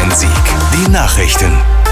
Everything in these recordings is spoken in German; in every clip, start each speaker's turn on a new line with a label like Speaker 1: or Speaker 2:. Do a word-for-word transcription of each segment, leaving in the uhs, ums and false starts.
Speaker 1: Bonn-Rhein-Sieg. Die Nachrichten.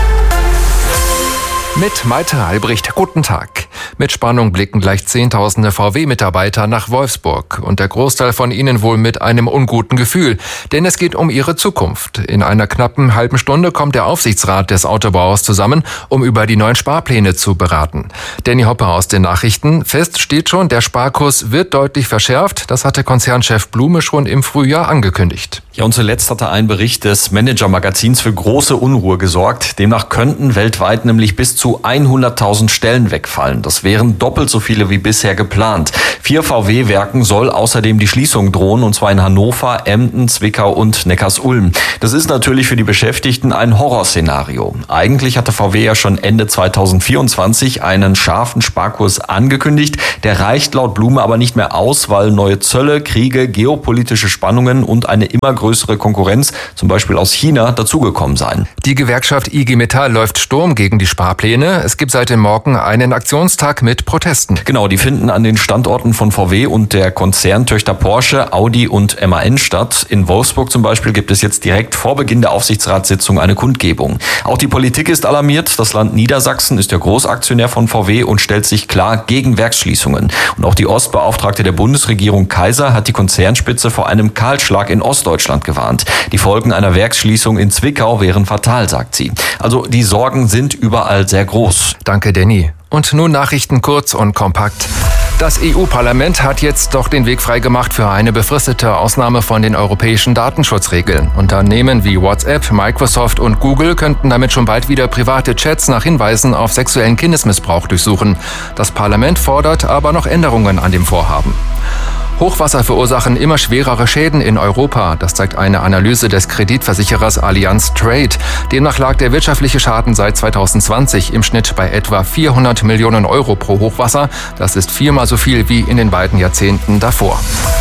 Speaker 2: Mit Malte Albrecht, guten Tag. Mit Spannung blicken gleich Zehntausende V W-Mitarbeiter nach Wolfsburg und der Großteil von ihnen wohl mit einem unguten Gefühl, denn es geht um ihre Zukunft. In einer knappen halben Stunde kommt der Aufsichtsrat des Autobauers zusammen, um über die neuen Sparpläne zu beraten. Danny Hoppe aus den Nachrichten. Fest steht schon, der Sparkurs wird deutlich verschärft. Das hatte Konzernchef Blume schon im Frühjahr angekündigt.
Speaker 3: Ja, und zuletzt hatte ein Bericht des Manager-Magazins für große Unruhe gesorgt. Demnach könnten weltweit nämlich bis zu hunderttausend Stellen wegfallen. Das wären doppelt so viele wie bisher geplant. Vier V W-Werken soll außerdem die Schließung drohen, und zwar in Hannover, Emden, Zwickau und Neckarsulm. Das ist natürlich für die Beschäftigten ein Horrorszenario. Eigentlich hatte V W ja schon Ende zweitausendvierundzwanzig einen scharfen Sparkurs angekündigt. Der reicht laut Blume aber nicht mehr aus, weil neue Zölle, Kriege, geopolitische Spannungen und eine immer größere Konkurrenz, zum Beispiel aus China, dazugekommen seien.
Speaker 2: Die Gewerkschaft I G Metall läuft Sturm gegen die Sparpläne. Es gibt seit dem Morgen einen Aktionstag mit Protesten.
Speaker 3: Genau, die finden an den Standorten von V W und der Konzerntöchter Porsche, Audi und M A N statt. In Wolfsburg zum Beispiel gibt es jetzt direkt vor Beginn der Aufsichtsratssitzung eine Kundgebung. Auch die Politik ist alarmiert. Das Land Niedersachsen ist der Großaktionär von V W und stellt sich klar gegen Werksschließungen. Und auch die Ostbeauftragte der Bundesregierung Kaiser hat die Konzernspitze vor einem Kahlschlag in Ostdeutschland gewarnt. Die Folgen einer Werksschließung in Zwickau wären fatal, sagt sie. Also die Sorgen sind überall sehr groß.
Speaker 2: Danke, Danny. Und nun Nachrichten kurz und kompakt. Das E U-Parlament hat jetzt doch den Weg freigemacht für eine befristete Ausnahme von den europäischen Datenschutzregeln. Unternehmen wie WhatsApp, Microsoft und Google könnten damit schon bald wieder private Chats nach Hinweisen auf sexuellen Kindesmissbrauch durchsuchen. Das Parlament fordert aber noch Änderungen an dem Vorhaben. Hochwasser verursachen immer schwerere Schäden in Europa. Das zeigt eine Analyse des Kreditversicherers Allianz Trade. Demnach lag der wirtschaftliche Schaden seit zweitausendzwanzig im Schnitt bei etwa vierhundert Millionen Euro pro Hochwasser. Das ist viermal so viel wie in den beiden Jahrzehnten davor.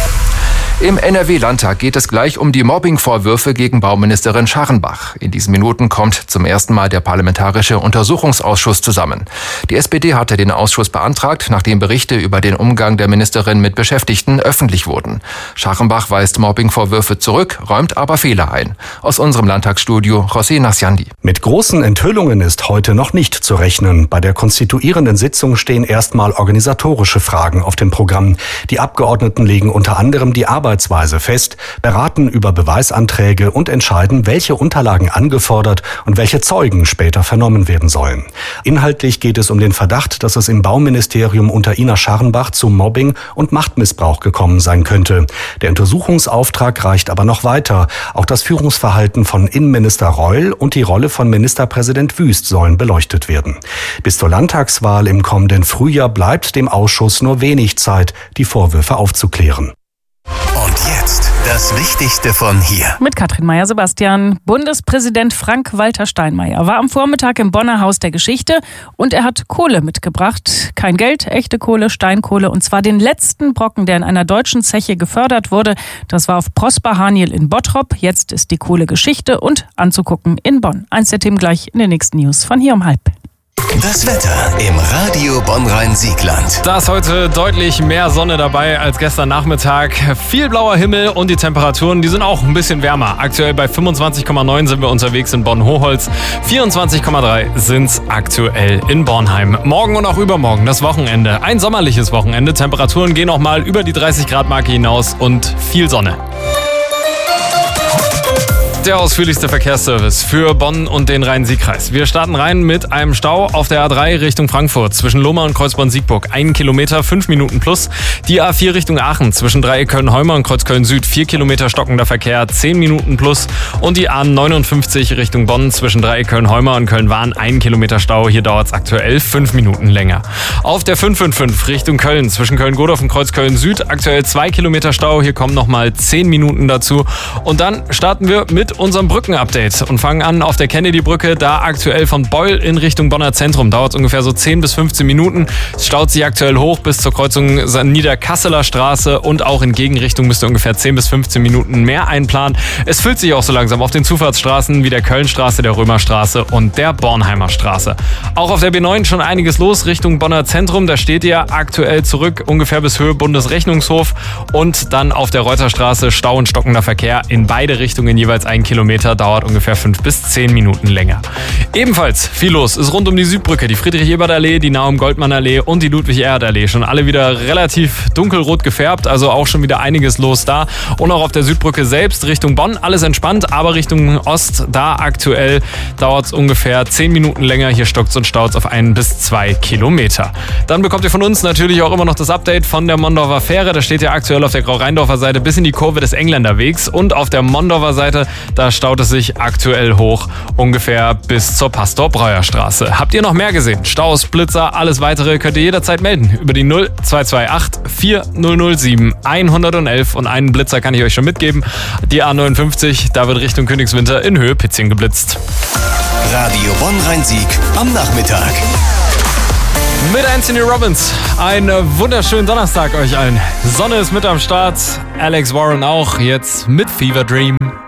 Speaker 2: Im N R W-Landtag geht es gleich um die Mobbing-Vorwürfe gegen Bauministerin Scharrenbach. In diesen Minuten kommt zum ersten Mal der Parlamentarische Untersuchungsausschuss zusammen. Die S P D hatte den Ausschuss beantragt, nachdem Berichte über den Umgang der Ministerin mit Beschäftigten öffentlich wurden. Scharrenbach weist Mobbing-Vorwürfe zurück, räumt aber Fehler ein. Aus unserem Landtagsstudio José Nasciandi.
Speaker 4: Mit großen Enthüllungen ist heute noch nicht zu rechnen. Bei der konstituierenden Sitzung stehen erstmal organisatorische Fragen auf dem Programm. Die Abgeordneten legen unter anderem die Arbeit Arbeitsweise fest, beraten über Beweisanträge und entscheiden, welche Unterlagen angefordert und welche Zeugen später vernommen werden sollen. Inhaltlich geht es um den Verdacht, dass es im Bauministerium unter Ina Scharrenbach zu Mobbing und Machtmissbrauch gekommen sein könnte. Der Untersuchungsauftrag reicht aber noch weiter. Auch das Führungsverhalten von Innenminister Reul und die Rolle von Ministerpräsident Wüst sollen beleuchtet werden. Bis zur Landtagswahl im kommenden Frühjahr bleibt dem Ausschuss nur wenig Zeit, die Vorwürfe aufzuklären.
Speaker 1: Und jetzt das Wichtigste von hier.
Speaker 5: Mit Katrin Meyer-Sebastian. Bundespräsident Frank-Walter Steinmeier war am Vormittag im Bonner Haus der Geschichte und er hat Kohle mitgebracht. Kein Geld, echte Kohle, Steinkohle, und zwar den letzten Brocken, der in einer deutschen Zeche gefördert wurde. Das war auf Prosper Haniel in Bottrop. Jetzt ist die Kohle Geschichte und anzugucken in Bonn. Eins der Themen gleich in den nächsten News von hier um halb.
Speaker 1: Das Wetter im Radio Bonn-Rhein-Siegland.
Speaker 6: Da ist heute deutlich mehr Sonne dabei als gestern Nachmittag. Viel blauer Himmel und die Temperaturen, die sind auch ein bisschen wärmer. Aktuell bei fünfundzwanzig Komma neun sind wir unterwegs in Bonn-Hochholz. vierundzwanzig Komma drei sind es aktuell in Bornheim. Morgen und auch übermorgen das Wochenende. Ein sommerliches Wochenende. Temperaturen gehen auch mal über die dreißig Grad Marke hinaus und viel Sonne. Der ausführlichste Verkehrsservice für Bonn und den Rhein-Sieg-Kreis. Wir starten rein mit einem Stau auf der A drei Richtung Frankfurt zwischen Lohmar und Kreuzborn-Siegburg. Ein Kilometer, fünf Minuten plus. Die A vier Richtung Aachen zwischen Dreieck Köln-Heumer und Kreuzköln-Süd. Vier Kilometer stockender Verkehr, zehn Minuten plus. Und die A neunundfünfzig Richtung Bonn zwischen Dreieck Köln-Heumer und Köln-Wahn. Ein Kilometer Stau. Hier dauert es aktuell fünf Minuten länger. Auf der fünf fünf fünf Richtung Köln zwischen Köln-Godorf und Kreuzköln-Süd. Aktuell zwei Kilometer Stau. Hier kommen nochmal zehn Minuten dazu. Und dann starten wir mit unserem Brückenupdate und fangen an auf der Kennedy-Brücke, da aktuell von Beul in Richtung Bonner Zentrum. Dauert es ungefähr so zehn bis fünfzehn Minuten. Es staut sich aktuell hoch bis zur Kreuzung Niederkasseler Straße und auch in Gegenrichtung müsst ihr ungefähr zehn bis fünfzehn Minuten mehr einplanen. Es füllt sich auch so langsam auf den Zufahrtsstraßen wie der Kölnstraße, der Römerstraße und der Bornheimer Straße. Auch auf der B neun schon einiges los Richtung Bonner Zentrum. Da steht ihr aktuell zurück ungefähr bis Höhe Bundesrechnungshof und dann auf der Reuterstraße Stau und stockender Verkehr in beide Richtungen jeweils ein Kilometer dauert ungefähr fünf bis zehn Minuten länger. Ebenfalls viel los ist rund um die Südbrücke, die Friedrich-Ebert-Allee, die Naum-Goldmann-Allee und die Ludwig-Erhard-Allee. Schon alle wieder relativ dunkelrot gefärbt, also auch schon wieder einiges los da. Und auch auf der Südbrücke selbst Richtung Bonn alles entspannt, aber Richtung Ost, da aktuell dauert es ungefähr zehn Minuten länger. Hier stockt und staut auf ein bis zwei Kilometer. Dann bekommt ihr von uns natürlich auch immer noch das Update von der Mondorfer Fähre. Da steht ja aktuell auf der Grau-Rheindorfer Seite bis in die Kurve des Engländerwegs. Und auf der Mondorfer Seite, da staut es sich aktuell hoch ungefähr bis zur Pastor-Breuer-Straße. Habt ihr noch mehr gesehen? Staus, Blitzer, alles weitere könnt ihr jederzeit melden über die null zwei zwei acht vier null null sieben eins eins eins. Und einen Blitzer kann ich euch schon mitgeben. Die A neunundfünfzig, da wird Richtung Königswinter in Höhe Pitzing geblitzt.
Speaker 1: Radio Bonn-Rhein-Sieg am Nachmittag.
Speaker 6: Mit Anthony Robbins. Einen wunderschönen Donnerstag euch allen. Sonne ist mit am Start. Alex Warren auch. Jetzt mit Fever Dream.